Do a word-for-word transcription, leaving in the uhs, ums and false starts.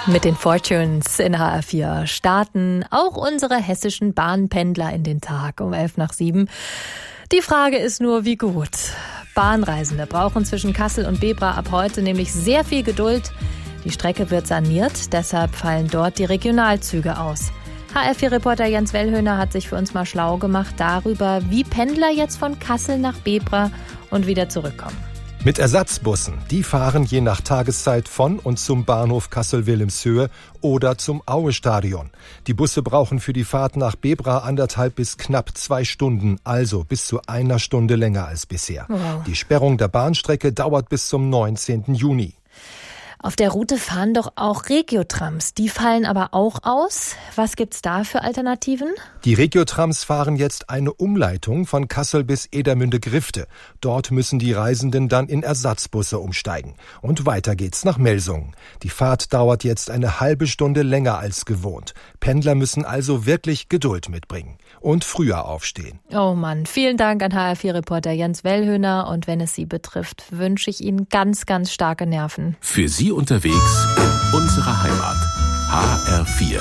Mit den Fortunes in H R vier starten auch unsere hessischen Bahnpendler in den Tag um elf nach sieben. Die Frage ist nur, wie gut. Bahnreisende brauchen zwischen Kassel und Bebra ab heute nämlich sehr viel Geduld. Die Strecke wird saniert, deshalb fallen dort die Regionalzüge aus. H R vier-Reporter Jens Wellhöhner hat sich für uns mal schlau gemacht darüber, wie Pendler jetzt von Kassel nach Bebra und wieder zurückkommen. Mit Ersatzbussen. Die fahren je nach Tageszeit von und zum Bahnhof Kassel-Wilhelmshöhe oder zum Aue-Stadion. Die Busse brauchen für die Fahrt nach Bebra anderthalb bis knapp zwei Stunden, also bis zu einer Stunde länger als bisher. Wow. Die Sperrung der Bahnstrecke dauert bis zum neunzehnten Juni. Auf der Route fahren doch auch Regiotrams. Die fallen aber auch aus. Was gibt's da für Alternativen? Die Regiotrams fahren jetzt eine Umleitung von Kassel bis Edermünde-Grifte. Dort müssen die Reisenden dann in Ersatzbusse umsteigen. Und weiter geht's nach Melsungen. Die Fahrt dauert jetzt eine halbe Stunde länger als gewohnt. Pendler müssen also wirklich Geduld mitbringen und früher aufstehen. Oh Mann, vielen Dank an H R vier-Reporter Jens Wellhöhner. Und wenn es Sie betrifft, wünsche ich Ihnen ganz, ganz starke Nerven. Für Sie unterwegs in unserer Heimat. H R vier.